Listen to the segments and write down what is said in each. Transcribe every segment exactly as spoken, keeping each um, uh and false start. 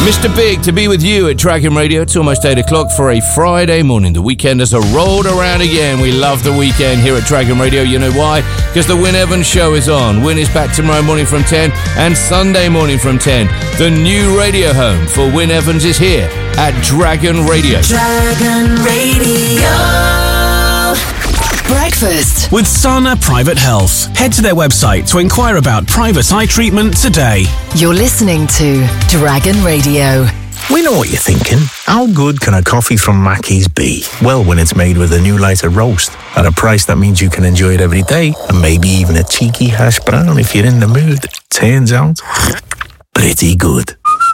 Mister Big to be with you at Dragon Radio. It's almost eight o'clock for a Friday morning. The weekend has rolled around again. We love the weekend here at Dragon Radio. You know why? Because the Win Evans show is on. Win is back tomorrow morning from ten and Sunday morning from ten. The new radio home for Win Evans is here at Dragon Radio. Dragon Radio. Breakfast with Sana Private Health. Head to their website to inquire about private eye treatment today. You're listening to Dragon Radio. We know what you're thinking. How good can a coffee from Mackey's be? Well, when it's made with a new lighter roast at a price that means you can enjoy it every day, and maybe even a cheeky hash brown if you're in the mood. Turns out, pretty good.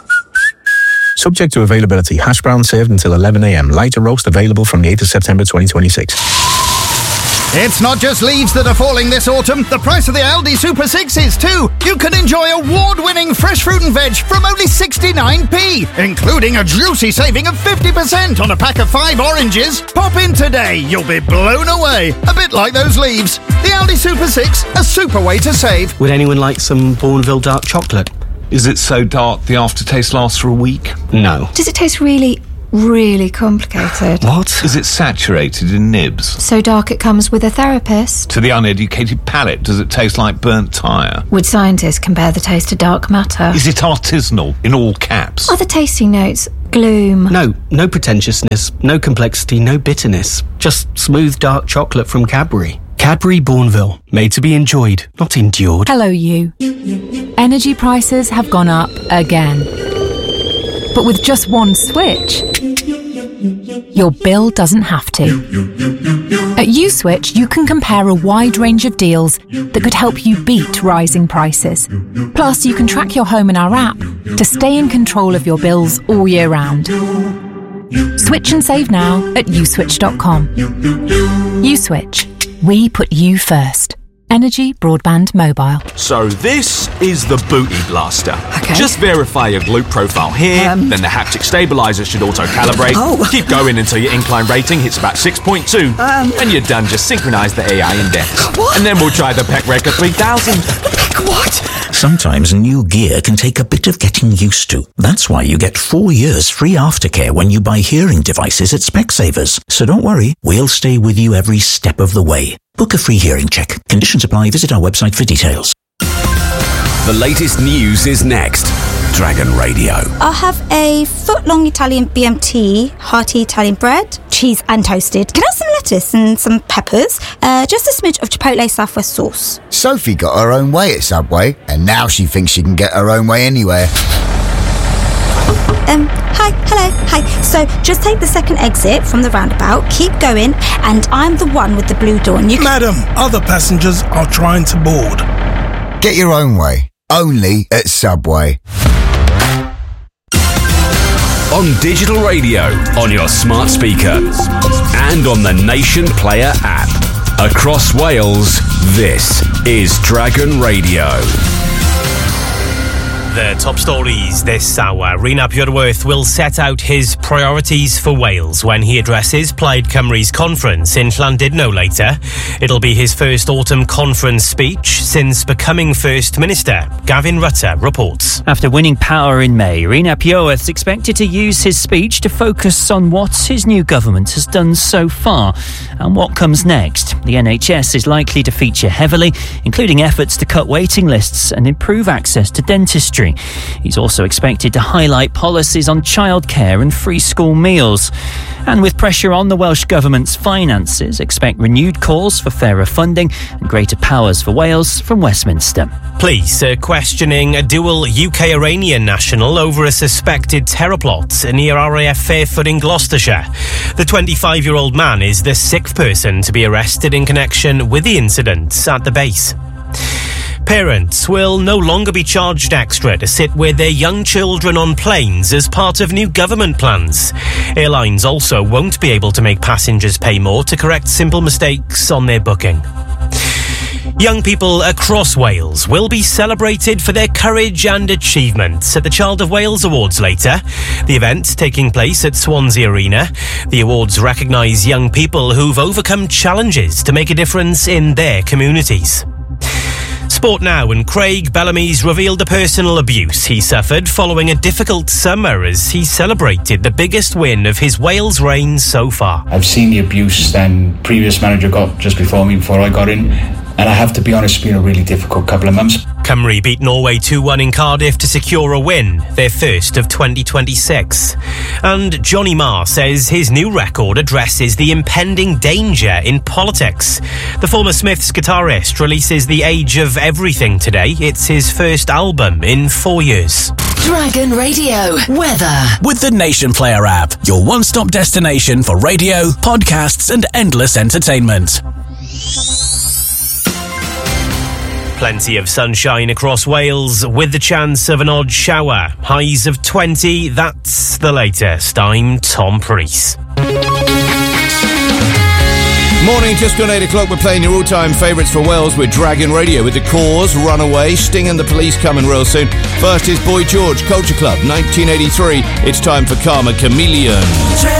Subject to availability. Hash brown served until eleven a.m. Lighter roast available from the eighth of September twenty twenty-six. It's not just leaves that are falling this autumn. The price of the Aldi Super six is too. You can enjoy award-winning fresh fruit and veg from only sixty-nine p, including a juicy saving of fifty percent on a pack of five oranges. Pop in today. You'll be blown away. A bit like those leaves. The Aldi Super six, a super way to save. Would anyone like some Bourneville dark chocolate? Is it so dark the aftertaste lasts for a week? No. Does it taste really, really complicated? What? Is it saturated in nibs? So dark it comes with a therapist? To the uneducated palate, does it taste like burnt tyre? Would scientists compare the taste to dark matter? Is it artisanal, in all caps? Are the tasting notes gloom? No, no pretentiousness, no complexity, no bitterness. Just smooth dark chocolate from Cadbury. Cadbury Bourneville, made to be enjoyed, not endured. Hello, you. Energy prices have gone up again. But with just one switch, your bill doesn't have to. At USwitch, you can compare a wide range of deals that could help you beat rising prices. Plus, you can track your home in our app to stay in control of your bills all year round. Switch and save now at uswitch dot com. USwitch. We put you first. Energy Broadband Mobile. So this is the Booty Blaster. Okay. Just verify your glute profile here, um, then the haptic stabilizer should auto-calibrate. Oh. Keep going until your incline rating hits about six point two. Um, when you're done, just synchronize the A I index. What? And then we'll try the P E C Record three thousand. What? Sometimes new gear can take a bit of getting used to. That's why you get four years free aftercare when you buy hearing devices at Specsavers. So don't worry, we'll stay with you every step of the way. Book a free hearing check. Conditions apply. Visit our website for details. The latest news is next. Dragon Radio. I'll have a foot-long Italian B M T, hearty Italian bread, cheese and toasted. Can I have some lettuce and some peppers? Uh, just a smidge of Chipotle Southwest sauce. Sophie got her own way at Subway, and now she thinks she can get her own way anywhere. Um, hi, hello, hi. So just take the second exit from the roundabout, keep going, and I'm the one with the blue door. And you can... Madam, other passengers are trying to board. Get your own way. Only at Subway. On digital radio, on your smart speaker, and on the Nation Player app. Across Wales, this is Dragon Radio. The top stories this hour. Rhys Iorwerth will set out his priorities for Wales when he addresses Plaid Cymru's conference in Llandudno later. It'll be his first autumn conference speech since becoming First Minister. Gavin Rutter reports. After winning power in May, Rhys Iorwerth's expected to use his speech to focus on what his new government has done so far and what comes next. The N H S is likely to feature heavily, including efforts to cut waiting lists and improve access to dentistry. He's also expected to highlight policies on childcare and free school meals. And with pressure on the Welsh Government's finances, expect renewed calls for fairer funding and greater powers for Wales from Westminster. Police are questioning a dual U K-Iranian national over a suspected terror plot near R A F Fairford in Gloucestershire. The twenty-five-year-old man is the sixth person to be arrested in connection with the incident at the base. Parents will no longer be charged extra to sit with their young children on planes as part of new government plans. Airlines also won't be able to make passengers pay more to correct simple mistakes on their booking. Young people across Wales will be celebrated for their courage and achievements at the Child of Wales Awards later. The event taking place at Swansea Arena. The awards recognise young people who've overcome challenges to make a difference in their communities. Sport now, and Craig Bellamy's revealed the personal abuse he suffered following a difficult summer as he celebrated the biggest win of his Wales reign so far. I've seen the abuse then previous manager got just before me, before I got in, and I have to be honest, it's been a really difficult couple of months. Cymru beat Norway two one in Cardiff to secure a win, their first of twenty twenty-six. And Johnny Marr says his new record addresses the impending danger in politics. The former Smiths guitarist releases The Age of Everything today. It's his first album in four years. Dragon Radio weather. With the Nation Player app, your one-stop destination for radio, podcasts and endless entertainment. Plenty of sunshine across Wales with the chance of an odd shower. Highs of twenty, that's the latest. I'm Tom Preece. Morning, just gone eight o'clock. We're playing your all-time favourites for Wales with Dragon Radio, with The Cause, Runaway, Sting and the Police coming real soon. First is Boy George, Culture Club, nineteen eighty-three. It's time for Karma Chameleon.